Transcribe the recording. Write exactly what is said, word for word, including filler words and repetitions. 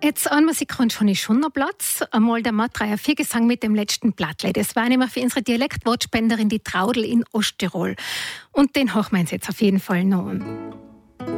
Jetzt an Musikgrund schon ist schon noch Platz. Einmal der Matt drei vier Gesang mit dem letzten Blattle. Das war nämlich für unsere Dialektwortspenderin die Traudel in Osttirol. Und den hören wir uns jetzt auf jeden Fall noch an.